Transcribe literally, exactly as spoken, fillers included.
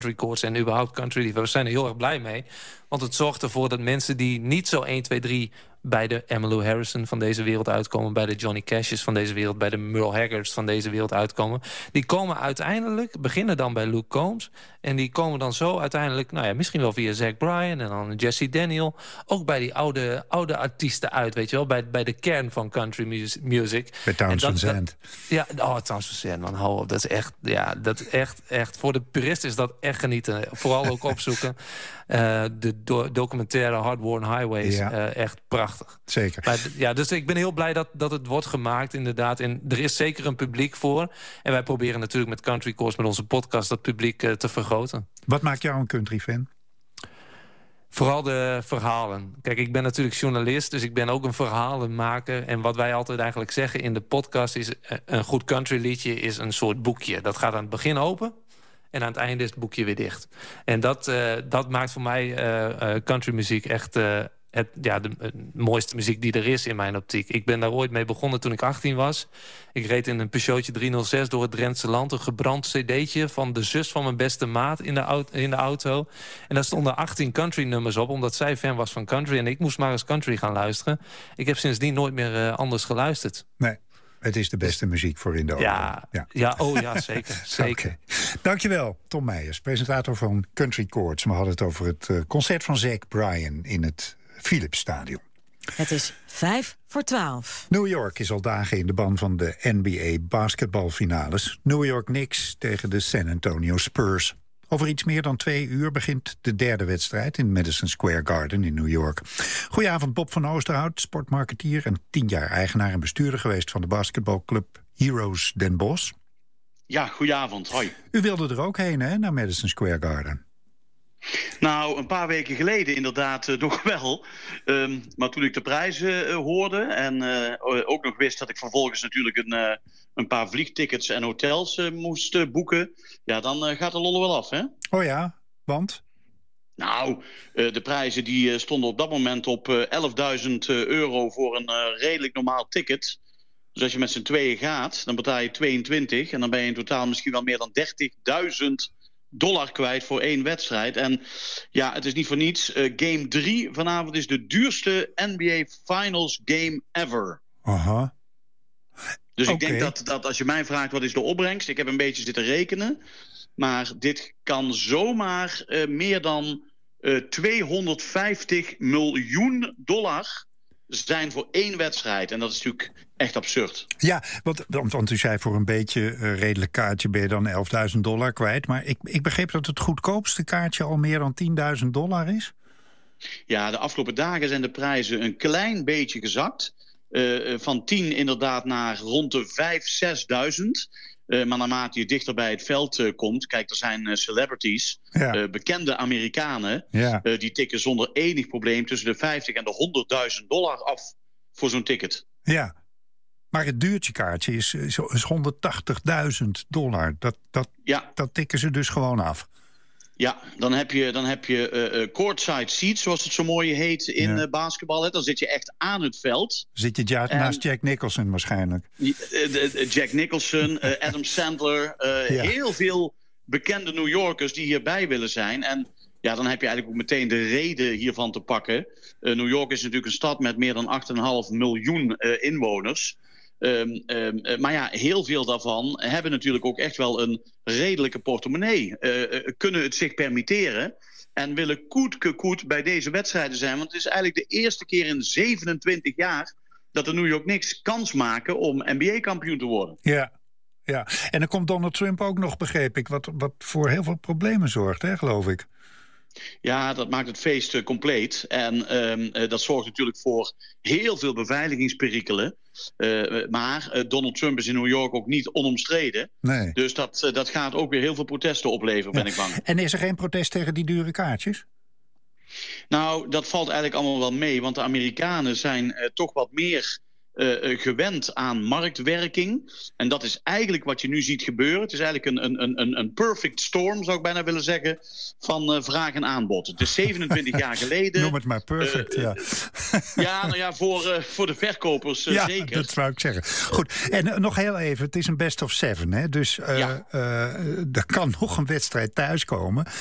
Records en überhaupt country liefhebbers zijn er heel erg blij mee. Want het zorgt ervoor dat mensen die niet zo één, twee, drie... bij de Emmylou Harrison van deze wereld uitkomen... bij de Johnny Cash's van deze wereld... bij de Merle Haggards van deze wereld uitkomen... die komen uiteindelijk, beginnen dan bij Luke Combs... en die komen dan zo uiteindelijk... nou ja, misschien wel via Zach Bryan en dan Jesse Daniel... ook bij die oude, oude artiesten uit, weet je wel... bij, bij de kern van country music. Bij Townsend Zand. Ja, oh, Townsend Zand, man, hou op. Dat is echt, ja, dat is echt, echt... voor de purist is dat echt genieten. Vooral ook opzoeken. Uh, de do- documentaire Hard Worn Highways, ja. uh, echt prachtig. Zeker. Maar, ja, dus ik ben heel blij dat, dat het wordt gemaakt, inderdaad. En er is zeker een publiek voor. En wij proberen natuurlijk met Country Course, met onze podcast... dat publiek uh, te vergroten. Wat maakt jou een country-fan? Vooral de verhalen. Kijk, ik ben natuurlijk journalist, dus ik ben ook een verhalenmaker. En wat wij altijd eigenlijk zeggen in de podcast is... een goed country liedje is een soort boekje. Dat gaat aan het begin open... en aan het einde is het boekje weer dicht. En dat, uh, dat maakt voor mij uh, uh, countrymuziek echt... Uh, Het, ja, de, de mooiste muziek die er is in mijn optiek. Ik ben daar ooit mee begonnen toen ik achttien was. Ik reed in een Peugeotje driehonderdzes door het Drentse land... een gebrand cd'tje van de zus van mijn beste maat in de, auto, in de auto. En daar stonden achttien country nummers op... omdat zij fan was van country en ik moest maar eens country gaan luisteren. Ik heb sindsdien nooit meer uh, anders geluisterd. Nee. Het is de beste muziek voor in de auto. Ja, ja. ja, oh ja, zeker. zeker. Okay. Dankjewel, Tom Meijers, presentator van Country Courts. We hadden het over het uh, concert van Zach Bryan in het Philipsstadion. Het is vijf voor twaalf. New York is al dagen in de ban van de N B A basketbalfinales. New York Knicks tegen de San Antonio Spurs. Over iets meer dan twee uur begint de derde wedstrijd in Madison Square Garden in New York. Goedenavond, Bob van Oosterhout, sportmarketeer en tien jaar eigenaar en bestuurder geweest van de basketbalclub Heroes Den Bosch. Ja, goedenavond, hoi. U wilde er ook heen, hè, naar Madison Square Garden? Nou, een paar weken geleden inderdaad uh, nog wel. Um, maar toen ik de prijzen uh, hoorde en uh, ook nog wist dat ik vervolgens natuurlijk een, uh, een paar vliegtickets en hotels uh, moest uh, boeken... ja, dan uh, gaat de lol wel af, hè? Oh ja, want? Nou, uh, de prijzen die uh, stonden op dat moment op uh, elfduizend euro voor een uh, redelijk normaal ticket. Dus als je met z'n tweeën gaat, dan betaal je tweeëntwintig... en dan ben je in totaal misschien wel meer dan dertigduizend dollar kwijt voor één wedstrijd. En ja, het is niet voor niets. Uh, game drie vanavond is de duurste N B A Finals game ever. Aha. Dus okay. ik denk dat, dat als je mij vraagt wat is de opbrengst... ik heb een beetje zitten rekenen... maar dit kan zomaar uh, meer dan uh, tweehonderdvijftig miljoen dollar... zijn voor één wedstrijd. En dat is natuurlijk echt absurd. Ja, want, want, want u zei voor een beetje uh, redelijk kaartje... ben je dan elfduizend dollar kwijt. Maar ik, ik begreep dat het goedkoopste kaartje al meer dan tienduizend dollar is. Ja, de afgelopen dagen zijn de prijzen een klein beetje gezakt. Uh, van tien inderdaad naar rond de vijf, zesduizend. Uh, maar naarmate je dichter bij het veld uh, komt... kijk, er zijn uh, celebrities, ja. uh, bekende Amerikanen... Ja. Uh, die tikken zonder enig probleem... tussen de vijftig en de honderdduizend dollar af voor zo'n ticket. Ja, maar het duurtje kaartje is, is, is honderdtachtigduizend dollar. Dat, dat, ja. dat tikken ze dus gewoon af. Ja, dan heb je, dan heb je uh, uh, courtside seats, zoals het zo mooi heet in ja. uh, basketbal. Hè. Dan zit je echt aan het veld. Zit je ja, en, naast Jack Nicholson waarschijnlijk. Uh, uh, Jack Nicholson, uh, Adam Sandler. Uh, ja. Heel veel bekende New Yorkers die hierbij willen zijn. En ja, dan heb je eigenlijk ook meteen de reden hiervan te pakken. Uh, New York is natuurlijk een stad met meer dan acht komma vijf miljoen uh, inwoners. Um, um, uh, maar ja, heel veel daarvan hebben natuurlijk ook echt wel een redelijke portemonnee. Uh, uh, kunnen het zich permitteren en willen koet koet bij deze wedstrijden zijn. Want het is eigenlijk de eerste keer in zevenentwintig jaar... dat de New York Knicks kans maken om N B A-kampioen te worden. Ja, ja, en dan komt Donald Trump ook nog, begreep ik... wat, wat voor heel veel problemen zorgt, hè, geloof ik. Ja, dat maakt het feest uh, compleet. En um, uh, dat zorgt natuurlijk voor heel veel beveiligingsperikelen. Uh, maar uh, Donald Trump is in New York ook niet onomstreden. Nee. Dus dat, uh, dat gaat ook weer heel veel protesten opleveren, ja. ben ik bang. En is er geen protest tegen die dure kaartjes? Nou, dat valt eigenlijk allemaal wel mee. Want de Amerikanen zijn uh, toch wat meer uh, gewend aan marktwerking. En dat is eigenlijk wat je nu ziet gebeuren. Het is eigenlijk een, een, een, een perfect storm, zou ik bijna willen zeggen, van uh, vraag en aanbod. Het is zevenentwintig jaar geleden. Noem het maar perfect, uh, ja. Ja, nou ja, voor, uh, voor de verkopers uh, ja, zeker. Dat zou ik zeggen. Goed, en uh, nog heel even, het is een best of seven, hè? Dus uh, ja. uh, er kan nog een wedstrijd thuiskomen.